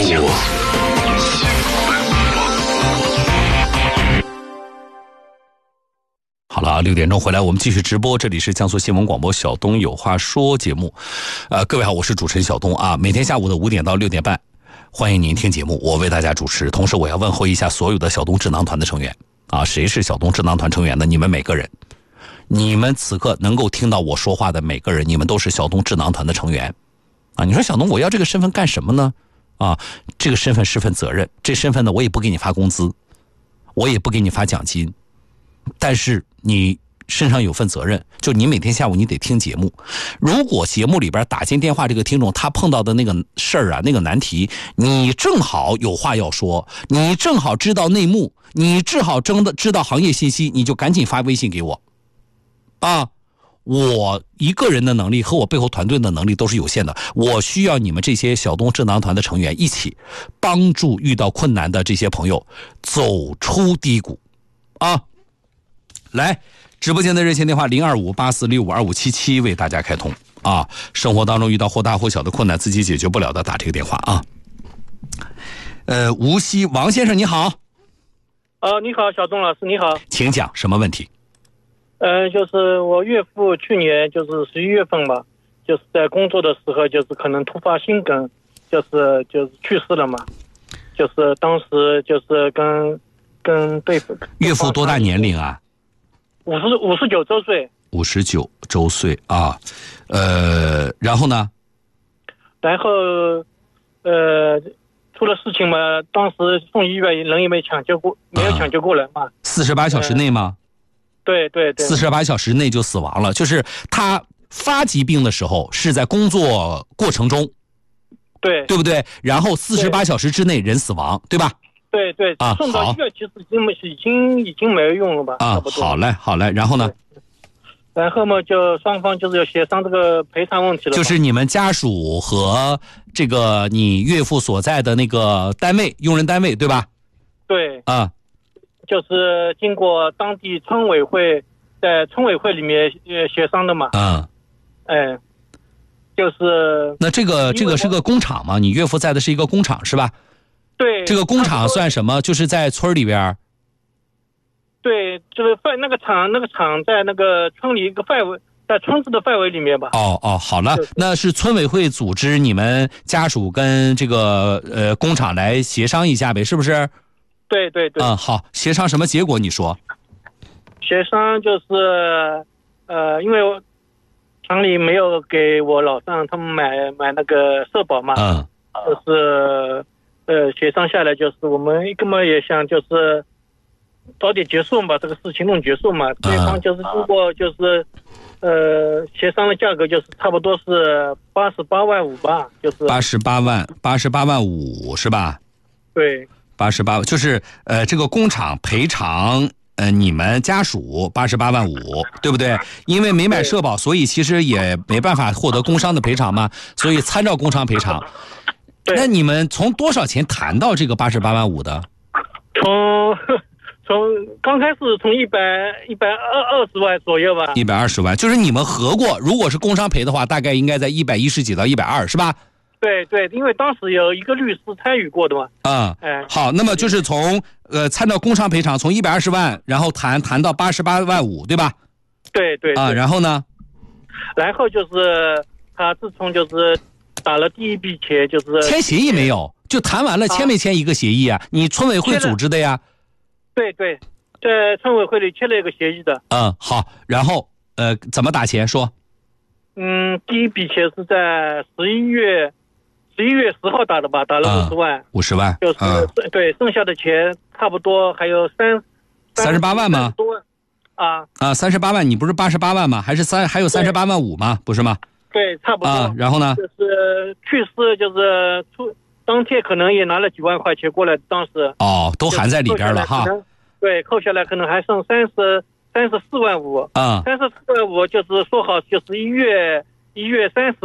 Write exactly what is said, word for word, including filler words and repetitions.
福。好了，六点钟回来，我们继续直播。这里是江苏新闻广播小东有话说节目。呃，各位好，我是主持人小东啊。每天下午的五点到六点半，欢迎您听节目，我为大家主持。同时，我要问候一下所有的小东智囊团的成员啊。谁是小东智囊团成员的？你们每个人，你们此刻能够听到我说话的每个人，你们都是小东智囊团的成员啊。你说小东，我要这个身份干什么呢？啊，这个身份是份责任。这身份呢，我也不给你发工资，我也不给你发奖金。但是你身上有份责任，就你每天下午你得听节目。如果节目里边打进电话这个听众他碰到的那个事儿啊，那个难题，你正好有话要说，你正好知道内幕，你正好真的知道行业信息，你就赶紧发微信给我啊！我一个人的能力和我背后团队的能力都是有限的，我需要你们这些小东智囊团的成员一起帮助遇到困难的这些朋友走出低谷啊！来，直播间的热线电话零二五八四六五二五七七为大家开通啊！生活当中遇到或大或小的困难，自己解决不了的，打这个电话啊。呃，无锡王先生你好。 呃，你好，小东老师你好。 请讲，什么问题？ 呃，就是我岳父去年就是十一月份吧，就是在工作的时候，就是可能突发心梗，就是就是去世了嘛。就是当时就是跟跟对付。 岳父多大年龄啊？ 五十五十九周岁。 五十九周岁啊，呃，然后呢？ 然后，呃，出了事情嘛，当时送医院人也没抢救过，没有抢救过来嘛。 四十八小时内吗？ 呃、对对对。 四十八小时内就死亡了，就是他发疾病的时候是在工作过程中， 对对不对？然后四十八小时之内人死亡，对吧？ 对对啊， 送到医院其实已经已经已经没有用了吧？ 啊，好嘞好嘞，然后呢？ 然后嘛，就双方就是要协商这个赔偿问题了。 就是你们家属和这个你岳父所在的那个单位，用人单位，对吧？ 对。 啊， 就是经过当地村委会在村委会里面呃协商的嘛。 嗯。 哎，就是那这个这个是个工厂吗？你岳父在的是一个工厂是吧？ 对。 这个工厂算什么？就是在村里边。 对，就是范那个厂，那个厂在那个村里一个范围，在村子的范围里面吧。 哦哦，好了，那是村委会组织你们家属跟这个呃工厂来协商一下呗，是不是？ 对对对。 嗯，好，协商什么结果？你说。 协商就是呃，因为我厂里没有给我老丈他们买买那个社保嘛。 嗯。 就是呃，协商下来就是我们根本也想就是。早点结束嘛，这个事情弄结束嘛。对方就是经过就是，呃，协商的价格就是差不多是八十八万五吧，就是八十八万，八十八万五是吧？ 对， 八十八万就是呃，这个工厂赔偿呃你们家属八十八万五，对不对？因为没买社保，所以其实也没办法获得工伤的赔偿嘛，所以参照工伤赔偿。那你们从多少钱谈到这个八十八万五的？ 从。从刚开始从一百一百二二十万左右吧， 一百二十万，就是你们合过，如果是工伤赔的话，大概应该在一百一十几到一百二，是吧？ 对对，因为当时有一个律师参与过的嘛。 啊、嗯，哎，好，那么就是从呃参照工伤赔偿，从一百二十万，然后谈谈到八十八万五，对吧？ 对对。 啊，然后呢？ 然后就是他自从就是打了第一笔钱，就是签协议没有？就谈完了，签没签一个协议啊？你村委会组织的呀？ 对对，在村委会里签了一个协议的。 嗯，好，然后呃，怎么打钱说？ 嗯，第一笔钱是在十一月十一月十号打的吧，打了五十万。 五十万。 就是、嗯、对，剩下的钱差不多还有三三十八万吗？ 多啊啊，三十八万，你不是八十八万吗？还是三还有三十八万五吗？不是吗？ 对，差不多。 啊，然后呢？ 就是去世就是出。当天可能也拿了几万块钱过来，当时哦，都含在里边了哈。 对，扣下来可能还剩三十三十四万五。 啊， 三十四万五就是说好，就是一月一月三十